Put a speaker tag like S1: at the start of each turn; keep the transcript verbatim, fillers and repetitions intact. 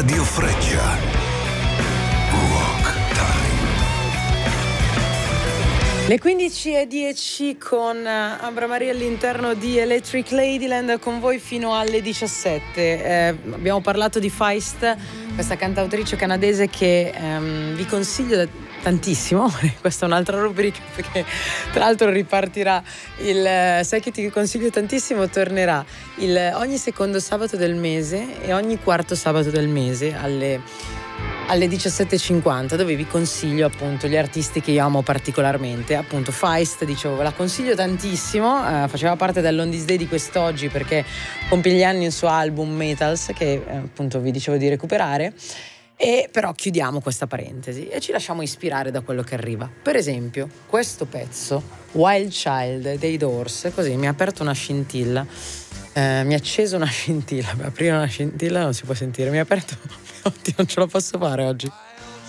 S1: Radio Freccia. Rock Time.
S2: Le quindici e dieci con Ambra Maria all'interno di Electric Ladyland con voi fino alle diciassette. Eh, abbiamo parlato di Feist, questa cantautrice canadese che ehm, vi consiglio da tantissimo. Questa è un'altra rubrica perché tra l'altro ripartirà il sai che ti consiglio tantissimo, tornerà il, ogni secondo sabato del mese e ogni quarto sabato del mese alle alle diciassette e cinquanta, dove vi consiglio appunto gli artisti che io amo particolarmente. Appunto Feist, dicevo, ve la consiglio tantissimo, eh, faceva parte dell'On This Day di quest'oggi perché compie gli anni il suo album Metals che eh, appunto vi dicevo di recuperare. E però chiudiamo questa parentesi e ci lasciamo ispirare da quello che arriva. Per esempio questo pezzo Wild Child dei Doors, così mi ha aperto una scintilla, eh, mi ha acceso una scintilla. Beh, aprire una scintilla non si può sentire, mi ha aperto. Oddio, non ce la posso fare oggi.